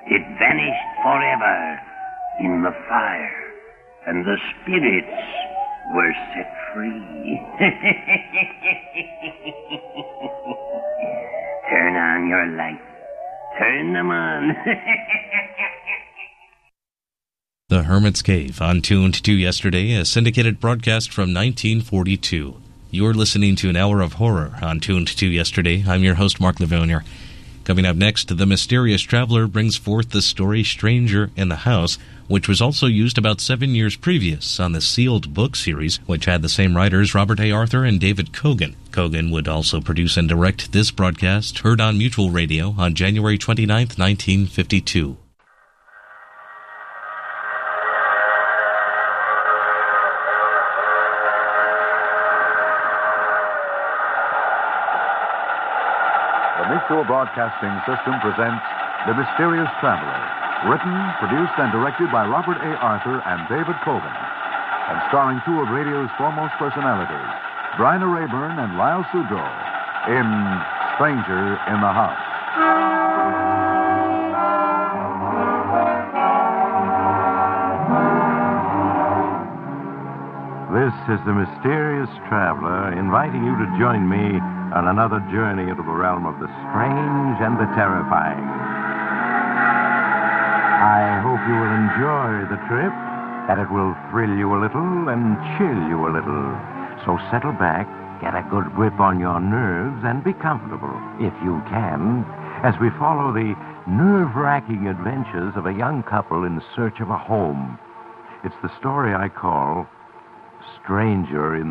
It vanished forever in the fire, and the spirits were set free. Turn on your lights. Turn them on. The Hermit's Cave on Tuned to Yesterday, a syndicated broadcast from 1942. You're listening to an hour of horror on Tuned to Yesterday. I'm your host, Mark Livonia. Coming up next, The Mysterious Traveler brings forth the story Stranger in the House, which was also used about 7 years previous on the Sealed Book series, which had the same writers, Robert A. Arthur and David Kogan. Kogan would also produce and direct this broadcast, heard on Mutual Radio on January 29, 1952. The Mutual Broadcasting System presents The Mysterious Traveler, written, produced, and directed by Robert A. Arthur and David Kogan, and starring two of radio's foremost personalities, Bryna Rayburn and Lyle Sudrow, in Stranger in the House. This is the Mysterious Traveler, inviting you to join me on another journey into the realm of the strange and the terrifying. I hope you will enjoy the trip, that it will thrill you a little and chill you a little. So settle back, get a good grip on your nerves, and be comfortable, if you can, as we follow the nerve-wracking adventures of a young couple in search of a home. It's the story I call Stranger in